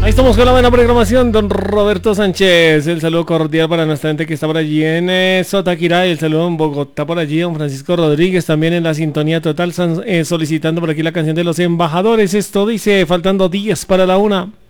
Ahí estamos con la buena programación, don Roberto Sánchez. El saludo cordial para nuestra gente que está por allí en Sotaquirá. El saludo en Bogotá por allí, don Francisco Rodríguez, también en la sintonía total, solicitando por aquí la canción de los embajadores. Esto dice, faltando 10 para la 1.